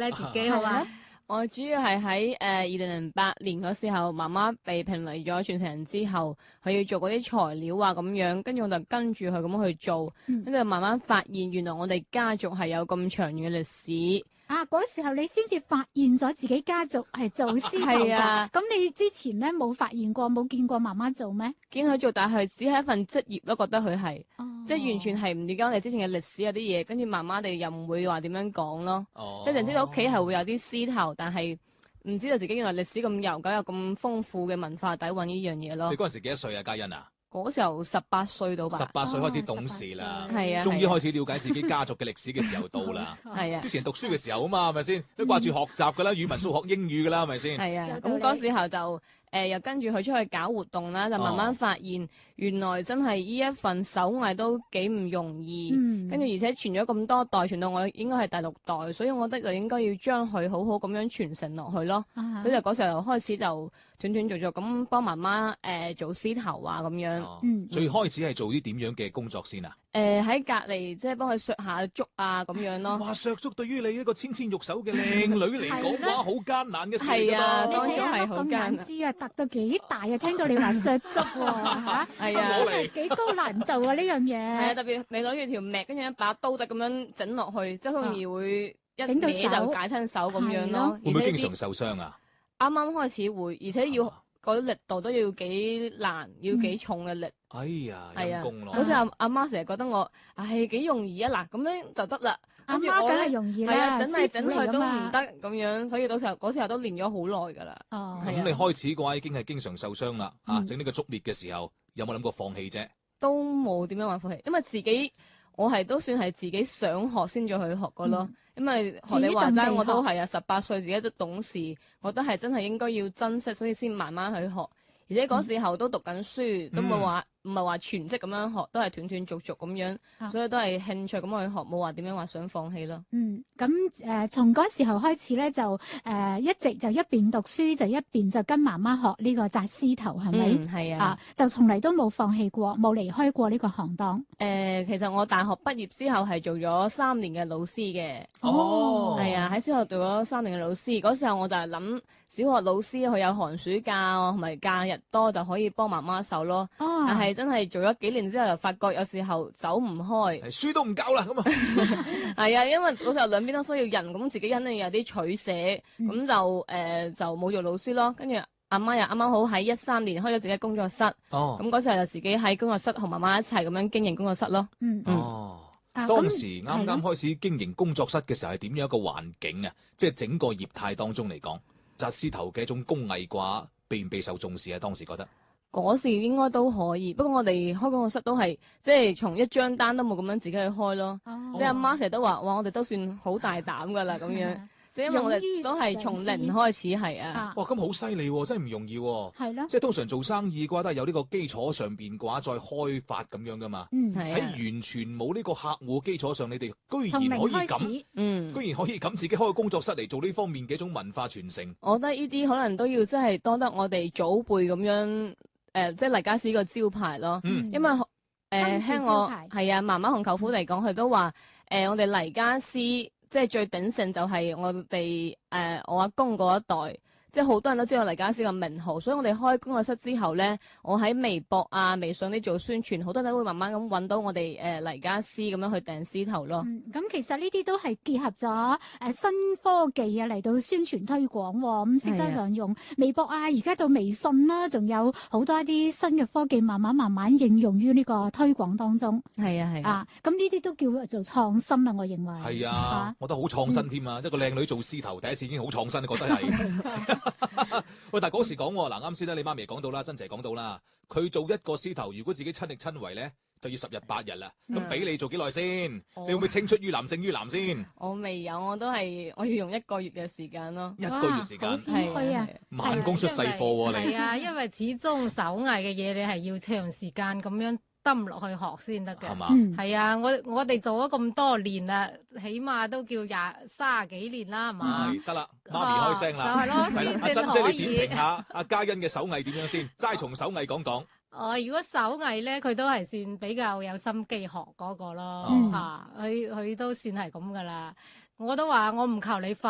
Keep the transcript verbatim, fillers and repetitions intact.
咧？自己好啊？ 我主要係喺誒二零零八年嗰時候，媽媽被評為咗傳承人之後，佢要做嗰啲材料啊咁樣，跟住我就跟住佢咁樣去做，跟住、嗯、慢慢發現原來我哋家族係有咁長遠嘅歷史。 啊！嗰時候你先至發現咗自己家族係做獅頭㗎。 啊， 咁你之前咧冇發現過，冇見過媽媽做咩？ 見佢做，但係只係一份職業咯，覺得佢係， 哦、 即係完全係唔了解我哋之前嘅歷史有啲嘢，跟住媽媽哋又唔會話點樣講咯。哦、即係淨知道屋企係會有啲獅頭，但係唔知道自己原來歷史咁悠久，有咁豐富嘅文化底蘊呢樣嘢咯。 你嗰陣時幾多歲啊，嘉欣啊？ 嗰時候十八歲到吧， 十八歲開始懂事啦， 係啊， 終於開始了解自己家族嘅歷史嘅時候到啦。 係啊， 之前讀書嘅時候啊嘛，係咪先？都掛住學習㗎啦，語文、數學、英語㗎啦，係咪先？ 係啊，咁嗰時候就。誒、呃、又跟住佢出去搞活動啦，就慢慢發現、哦、原來真係呢一份手藝都幾唔容易，嗯、跟住而且傳咗咁多代，傳到我應該係第六代，所以我覺得就應該要將佢好好咁樣傳承落去咯。啊、所以就嗰時候開始就斷斷續續咁幫媽媽誒、呃、做獅頭啊咁樣。 哦、嗯，最開始係做啲點樣嘅工作先啊？ 誒喺隔離即係幫佢削下竹啊咁樣咯。 哇！削竹對於你一個纖纖玉手嘅靚女嚟講，哇，好艱難嘅事嚟㗎。 係啊，當初係好艱難。 突到幾大啊！聽到你話削竹喎嚇， 係啊， 真係幾高難度啊！呢樣嘢係啊，特別你攞住條篾，跟住一把刀仔咁樣整落去，即係好容易會一整到手就解親手咁樣咯。 會唔會經常受傷啊？ 啱啱開始會，而且要嗰啲力度都要幾難，要幾重嘅力。 哎呀，陰功咯！ 好似阿阿媽成日覺得我，唉幾容易啊嗱，咁樣就得啦。 阿媽梗係容易啦， 整嚟整去都唔得咁樣，所以到時候嗰時候都練咗好耐噶啦。 哦， 咁你開始嘅話已經係經常受傷啦。啊，整呢個竹篾嘅時候，有冇諗過放棄啫？ 都冇點樣話放棄，因為自己我係都算係自己想學先再去學噶咯。因為學你話齋，我都係啊，十八歲自己都懂事，我覺得係真係應該要珍惜，所以先慢慢去學。而且嗰時候都讀緊書，都冇話。唔係話全職咁樣學，都係斷斷續續咁樣，啊、所以都係興趣咁去學，冇話點樣話想放棄咯。 嗯，咁誒從嗰時候開始咧，就誒、呃、一直就一邊讀書就一邊就跟媽媽學呢個紮獅頭，係咪？ 嗯，係啊， 啊，就從嚟都冇放棄過，冇離開過呢個行當。誒、 呃，其實我大學畢業之後係做咗三年嘅老師嘅。 哦， 係啊，喺小學做咗三年嘅老師，嗰時候我就係諗小學老師佢有寒暑假同埋假日多就可以幫媽媽手咯。哦，但係真係做咗幾年之後，就發覺有時候走唔開， 書都唔夠啦咁啊！ 係啊，因為嗰時候兩邊都需要人，咁自己肯定有啲取捨，咁、嗯、就誒、呃、就冇做老師咯。跟住阿媽又啱啱好喺一三年開咗自己工作室，哦，咁嗰時候就自己喺工作室同媽媽一齊咁樣經營工作室咯。嗯，嗯哦，啊、當時啱啱開始經營工作室嘅時候係點樣一個環境啊？即係整個業態當中嚟講，紮獅頭嘅一種工藝嘅話，備唔備受重視啊？當時覺得。 嗰時應該都可以，不過我哋開工作室都係即係從一張單都冇咁樣自己去開咯。哦、即係阿媽成日都話：哇，我哋都算好大膽㗎啦咁樣。即係因為我哋都係從零開始係啊。 哇，咁好犀利喎，真係唔容易喎。係咯。即係通常做生意嘅話，都係有呢個基礎上邊嘅話再開發咁樣㗎嘛。嗯，係。喺完全冇呢個客戶基礎上，你哋居然可以咁，嗯，居然可以咁自己開個工作室嚟做呢方面嘅一種文化傳承。 我覺得呢啲可能都要真係多得我哋祖輩咁樣。誒、呃，即係黎家私個招牌咯，嗯、因為誒，聽、呃、我係啊，媽媽同舅父嚟講，佢都話，誒、呃，我哋黎家私即係最鼎盛就係我哋誒、呃，我阿公嗰一代。即係好多人都知道黎家私個名號，所以我哋開工作室之後咧，我喺微博啊、微信啲做宣傳，好多人都會慢慢咁揾到我哋誒、呃、黎家私咁樣去訂獅頭咯。 咁、嗯、其實呢啲都係結合咗誒、呃、新科技啊嚟到宣傳推廣喎、哦，咁識得良用微博啊，而家到微信啦、啊，仲有好多一啲新嘅科技，慢慢慢慢應用於呢個推廣當中。係啊係啊，咁呢啲都叫做創新啦，我認為。係啊，啊我覺得好創新添啊！嗯、一個靚女做獅頭第一次已經好創新，你覺得係？喂，但係嗰時講嗱，啱先咧，你媽咪講到啦，珍姐講到啦，佢做一個獅頭，如果自己親力親為咧，就要十日八日啦。咁俾、嗯、你做幾耐先？哦、你會唔會青出於藍勝於藍先？ 我未有，我都係我要用一個月嘅時間咯。 一個月時間係啊， 慢工出細貨喎你。 係啊，因為始終手藝嘅嘢，你係要長時間咁樣蹲落去學先得嘅。係嘛？係啊，我我哋做咗咁多年啦，起碼都叫廿卅幾年啦，係嘛？ 係得啦，媽咪開聲啦。 就係咯， 係啦，阿珍姐你點評下阿嘉欣嘅手藝點樣先？齋從手藝講講。 哦，如果手藝咧，佢都係算比較有心機學嗰個咯，嚇、嗯，佢佢、啊、都算係咁噶啦。我都話我唔求你快